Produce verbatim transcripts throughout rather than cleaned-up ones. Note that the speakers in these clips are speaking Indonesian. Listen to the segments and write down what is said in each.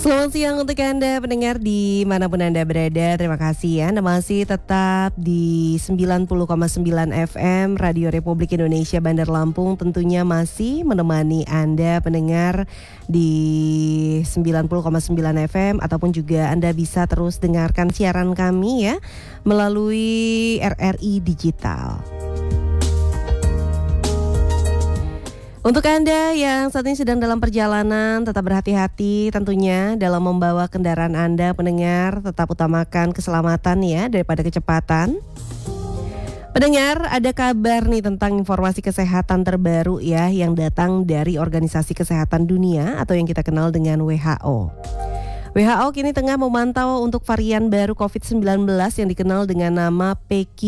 Selamat siang untuk Anda pendengar dimanapun Anda berada. Terima kasih ya, Anda masih tetap di sembilan puluh koma sembilan F M Radio Republik Indonesia Bandar Lampung. Tentunya masih menemani Anda pendengar di sembilan puluh koma sembilan F M. Ataupun juga Anda bisa terus dengarkan siaran kami ya melalui R R I Digital. Untuk Anda yang saat ini sedang dalam perjalanan, tetap berhati-hati tentunya dalam membawa kendaraan Anda pendengar. Tetap utamakan keselamatan ya daripada kecepatan. Pendengar, ada kabar nih tentang informasi kesehatan terbaru ya yang datang dari Organisasi Kesehatan Dunia atau yang kita kenal dengan W H O. W H O kini tengah memantau untuk varian baru covid sembilan belas yang dikenal dengan nama P Q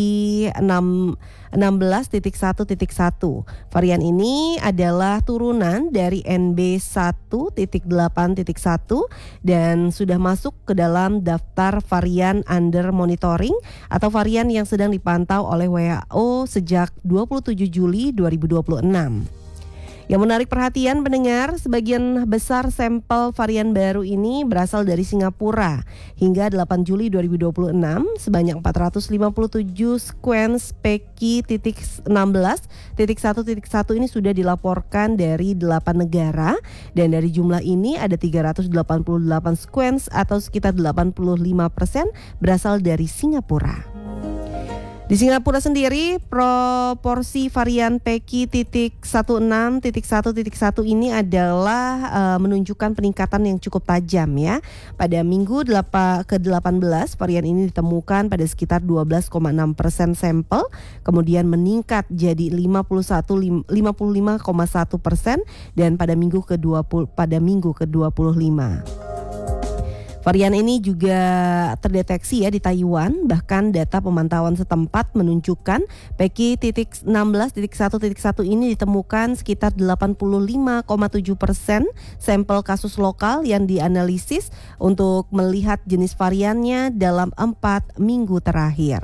enam belas titik satu titik satu. Varian ini adalah turunan dari N B satu titik delapan titik satu dan sudah masuk ke dalam daftar varian under monitoring atau varian yang sedang dipantau oleh W H O sejak dua puluh tujuh Juli dua ribu dua puluh enam. Yang menarik perhatian pendengar, sebagian besar sampel varian baru ini berasal dari Singapura. Hingga delapan Juli dua ribu dua puluh enam, sebanyak empat ratus lima puluh tujuh sequence P Q enam belas titik satu titik satu ini sudah dilaporkan dari delapan negara. Dan dari jumlah ini ada tiga ratus delapan puluh delapan sequence atau sekitar delapan puluh lima persen berasal dari Singapura. Di Singapura sendiri, proporsi varian P Q enam belas titik satu titik satu ini adalah uh, menunjukkan peningkatan yang cukup tajam ya. Pada minggu ke delapan belas, varian ini ditemukan pada sekitar dua belas koma enam persen sampel, kemudian meningkat jadi lima puluh lima koma satu persen dan pada minggu ke dua puluh pada minggu ke dua puluh lima. Varian ini juga terdeteksi ya di Taiwan, bahkan data pemantauan setempat menunjukkan P Q enam belas titik satu titik satu ini ditemukan sekitar delapan puluh lima koma tujuh persen sampel kasus lokal yang dianalisis untuk melihat jenis variannya dalam empat minggu terakhir.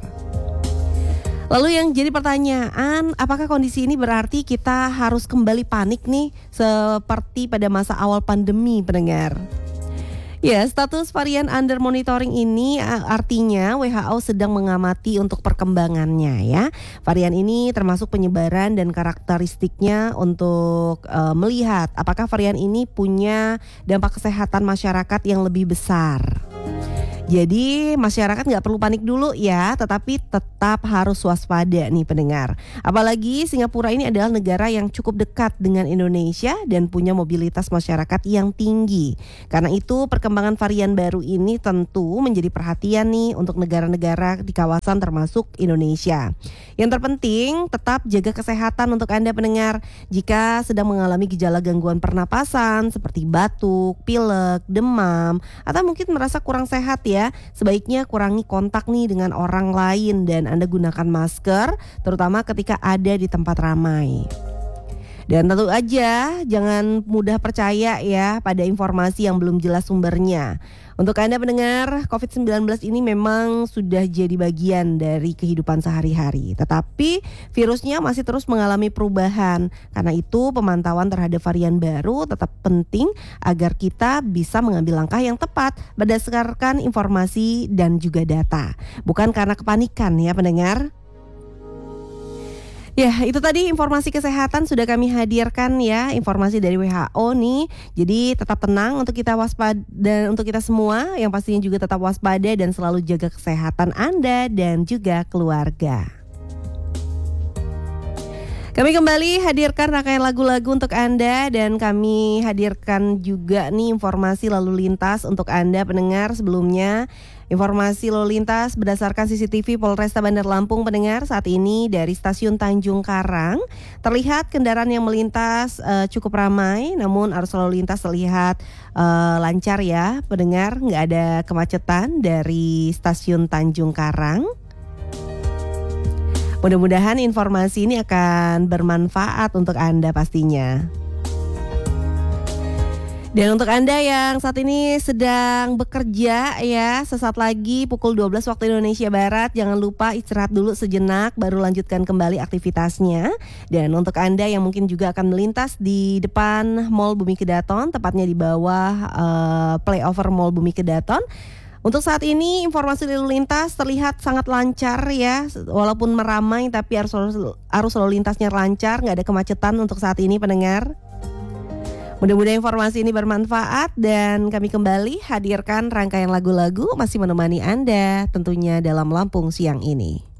Lalu yang jadi pertanyaan, apakah kondisi ini berarti kita harus kembali panik nih seperti pada masa awal pandemi pendengar? Ya, status varian under monitoring ini artinya W H O sedang mengamati untuk perkembangannya ya. Varian ini termasuk penyebaran dan karakteristiknya untuk uh, melihat apakah varian ini punya dampak kesehatan masyarakat yang lebih besar. Jadi masyarakat nggak perlu panik dulu ya, tetapi tetap harus waspada nih pendengar. Apalagi Singapura ini adalah negara yang cukup dekat dengan Indonesia dan punya mobilitas masyarakat yang tinggi. Karena itu perkembangan varian baru ini tentu menjadi perhatian nih untuk negara-negara di kawasan termasuk Indonesia. Yang terpenting tetap jaga kesehatan untuk Anda pendengar. Jika sedang mengalami gejala gangguan pernapasan seperti batuk, pilek, demam, atau mungkin merasa kurang sehat ya, Ya, sebaiknya kurangi kontak nih dengan orang lain dan Anda gunakan masker terutama ketika ada di tempat ramai. Dan tentu aja jangan mudah percaya ya pada informasi yang belum jelas sumbernya. Untuk Anda pendengar, covid sembilan belas ini memang sudah jadi bagian dari kehidupan sehari-hari. Tetapi virusnya masih terus mengalami perubahan. Karena itu pemantauan terhadap varian baru tetap penting agar kita bisa mengambil langkah yang tepat berdasarkan informasi dan juga data. Bukan karena kepanikan ya pendengar. Ya, itu tadi informasi kesehatan sudah kami hadirkan ya, informasi dari W H O nih. Jadi tetap tenang untuk kita waspada dan untuk kita semua yang pastinya juga tetap waspada dan selalu jaga kesehatan Anda dan juga keluarga. Kami kembali hadirkan rangkaian lagu-lagu untuk Anda dan kami hadirkan juga nih informasi lalu lintas untuk Anda pendengar. Sebelumnya informasi lalu lintas berdasarkan C C T V Polresta Bandar Lampung pendengar saat ini dari stasiun Tanjung Karang terlihat kendaraan yang melintas uh, cukup ramai, namun arus lalu lintas terlihat uh, lancar ya pendengar, nggak ada kemacetan dari stasiun Tanjung Karang. Mudah-mudahan informasi ini akan bermanfaat untuk Anda pastinya. Dan untuk Anda yang saat ini sedang bekerja ya, sesaat lagi pukul dua belas waktu Indonesia Barat, jangan lupa istirahat dulu sejenak baru lanjutkan kembali aktivitasnya. Dan untuk Anda yang mungkin juga akan melintas di depan Mall Bumi Kedaton, tepatnya di bawah uh, playover Mall Bumi Kedaton, untuk saat ini informasi lalu lintas terlihat sangat lancar ya, walaupun meramai tapi arus, arus lalu lintasnya lancar, nggak ada kemacetan untuk saat ini pendengar. Mudah-mudahan informasi ini bermanfaat dan kami kembali hadirkan rangkaian lagu-lagu masih menemani Anda tentunya dalam Lampung siang ini.